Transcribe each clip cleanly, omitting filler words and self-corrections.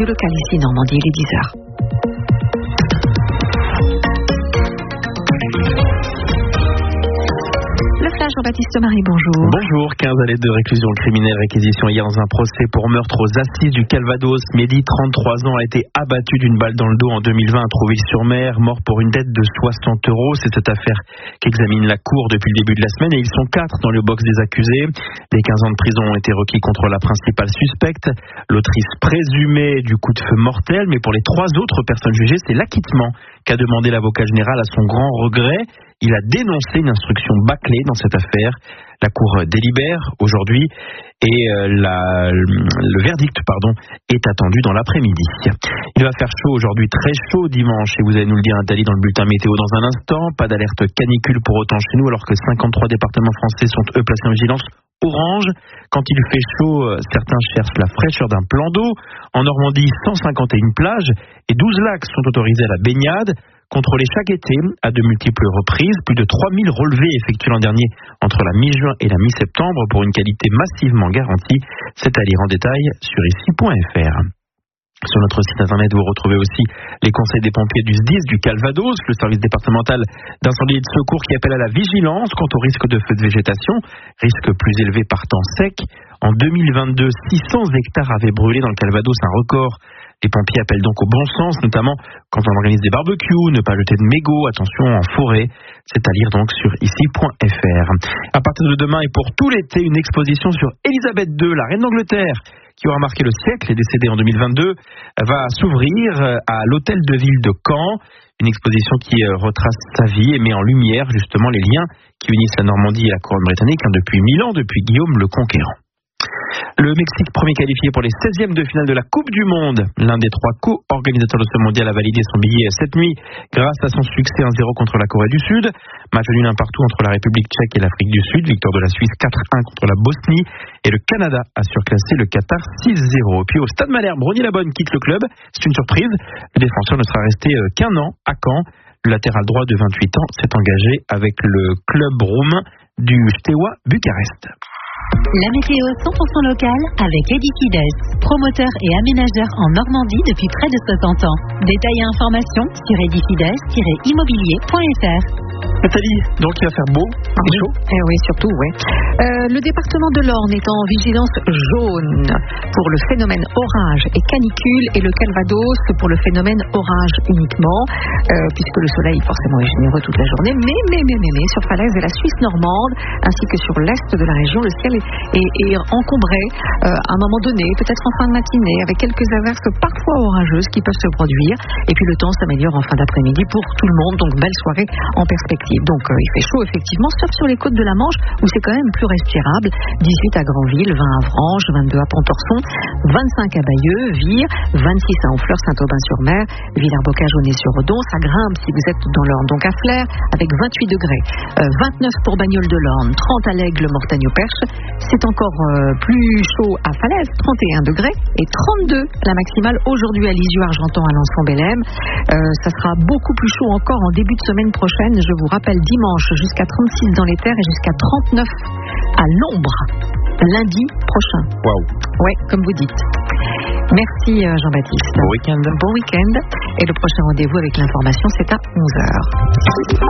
radio locale ici Normandie, il est 10h. Jean-Baptiste Marie, bonjour. Bonjour, 15 années de réclusion criminelle, réquisition hier dans un procès pour meurtre aux assises du Calvados. Mehdi, 33 ans, a été abattu d'une balle dans le dos en 2020 à Trouville-sur-Mer, mort pour une dette de 60 €. C'est cette affaire qu'examine la Cour depuis le début de la semaine et ils sont 4 dans le box des accusés. Les 15 ans de prison ont été requis contre la principale suspecte, l'autrice présumée du coup de feu mortel, mais pour les 3 autres personnes jugées, c'est l'acquittement qu'a demandé l'avocat général à son grand regret. Il a dénoncé une instruction bâclée dans cette affaire. La Cour délibère aujourd'hui et le verdict est attendu dans l'après-midi. Il va faire chaud aujourd'hui, très chaud dimanche, et vous allez nous le dire, Nathalie, dans le bulletin météo dans un instant. Pas d'alerte canicule pour autant chez nous, alors que 53 départements français sont eux placés en vigilance orange. Quand il fait chaud, certains cherchent la fraîcheur d'un plan d'eau. En Normandie, 151 plages et 12 lacs sont autorisés à la baignade. Contrôlés chaque été à de multiples reprises, plus de 3000 relevés effectués l'an dernier entre la mi-juin et la mi-septembre pour une qualité massivement garantie. C'est à lire en détail sur ici.fr. Sur notre site internet, vous retrouvez aussi les conseils des pompiers du SDIS du Calvados, le service départemental d'incendie et de secours qui appelle à la vigilance quant au risque de feux de végétation, risque plus élevé par temps sec. En 2022, 600 hectares avaient brûlé dans le Calvados, un record. Les pompiers appellent donc au bon sens, notamment quand on organise des barbecues, ne pas jeter de mégots, attention en forêt. C'est à lire donc sur ici.fr. À partir de demain et pour tout l'été, une exposition sur Élisabeth II, la reine d'Angleterre, qui aura marqué le siècle et décédée en 2022, va s'ouvrir à l'hôtel de ville de Caen. Une exposition qui retrace sa vie et met en lumière justement les liens qui unissent la Normandie et la couronne britannique depuis 1000 ans, depuis Guillaume le Conquérant. Le Mexique, premier qualifié pour les 16e de finale de la Coupe du Monde. L'un des 3 co-organisateurs de ce mondial a validé son billet cette nuit grâce à son succès 1-0 contre la Corée du Sud. Match nul 1 partout entre la République tchèque et l'Afrique du Sud. Victoire de la Suisse 4-1 contre la Bosnie. Et le Canada a surclassé le Qatar 6-0. Puis au Stade Malherbe, Ronny Labonne quitte le club. C'est une surprise. Le défenseur ne sera resté qu'un an à Caen. Le latéral droit de 28 ans s'est engagé avec le club roumain du Steaua Bucarest. La météo 100% locale avec Edifides, promoteur et aménageur en Normandie depuis près de 60 ans. Détails et informations sur edifides-immobilier.fr. Nathalie, donc il va faire beau et chaud. Oui, surtout, oui. Le département de l'Orne est en vigilance jaune pour le phénomène orage et canicule, et le Calvados pour le phénomène orage uniquement, puisque le soleil forcément est généreux toute la journée, mais sur Falaise et la Suisse normande, ainsi que sur l'est de la région, le ciel est encombré à un moment donné, peut-être en fin de matinée, avec quelques averses parfois orageuses qui peuvent se produire, et puis le temps s'améliore en fin d'après-midi pour tout le monde, donc belle soirée en perspective. Donc il fait chaud effectivement, sauf sur les côtes de la Manche où c'est quand même plus respirable. 18 à Granville, 20 à Vranches, 22 à Pontorson, 25 à Bayeux, Vire, 26 à Honfleur, Saint-Aubin-sur-Mer, Villers-Bocage, Aulnay-sur-Redon. Ça grimpe si vous êtes dans l'Orne, donc à Flers avec 28 degrés, 29 pour Bagnoles de l'Orne, 30 à l'Aigle, Mortagne-au-Perche. C'est encore plus chaud à Falaise, 31 degrés, et 32 la maximale aujourd'hui à Lisieux, Argentan, à Lançon-Bellem. Ça sera beaucoup plus chaud encore en début de semaine prochaine. Je vous rappelle, dimanche jusqu'à 36 dans les terres et jusqu'à 39 à l'ombre lundi prochain. Waouh. Ouais, comme vous dites. Merci Jean-Baptiste. Bon week-end. Bon week-end. Et le prochain rendez-vous avec l'information, c'est à 11h.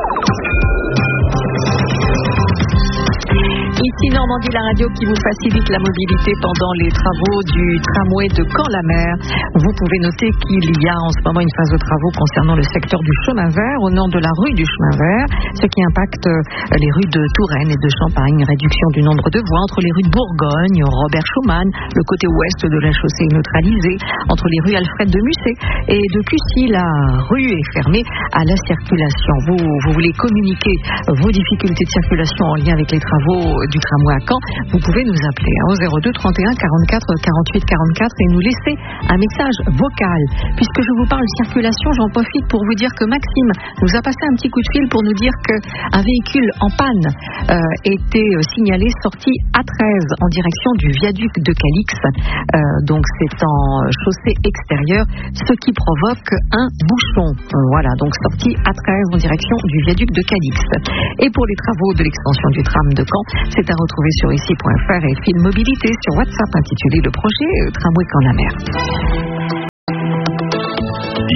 Ici Normandie, la radio qui vous facilite la mobilité pendant les travaux du tramway de Caen-la-Mer. Vous pouvez noter qu'il y a en ce moment une phase de travaux concernant le secteur du chemin vert au nord de la rue du chemin vert, ce qui impacte les rues de Touraine et de Champagne. Une réduction du nombre de voies entre les rues de Bourgogne, Robert Schumann, le côté ouest de la chaussée est neutralisé, entre les rues Alfred de Musset et de Cussy, la rue est fermée à la circulation. Vous voulez communiquer vos difficultés de circulation en lien avec les travaux du tramway à Caen, vous pouvez nous appeler au 02 31 44 48 44 et nous laisser un message vocal. Puisque je vous parle circulation, j'en profite pour vous dire que Maxime nous a passé un petit coup de fil pour nous dire qu'un véhicule en panne était signalé sortie A13 en direction du viaduc de Calix. Donc c'est en chaussée extérieure, ce qui provoque un bouchon. Voilà, donc sortie A13 en direction du viaduc de Calix. Et pour les travaux de l'extension du tram de Caen, c'est à retrouver sur ici.fr et Fil Mobilité sur WhatsApp intitulé le projet Tramway Caen-la-Mer.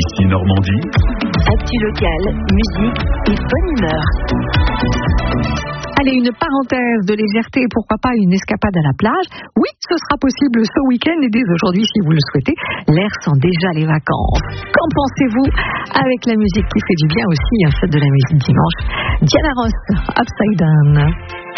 BBC Normandie. Actu locale, musique et bonne humeur. Allez, une parenthèse de légèreté et pourquoi pas une escapade à la plage. Oui, ce sera possible ce week-end et dès aujourd'hui si vous le souhaitez. L'air sent déjà les vacances. Qu'en pensez-vous avec la musique qui fait du bien aussi, fête de la musique dimanche? Diana Ross, Upside Down.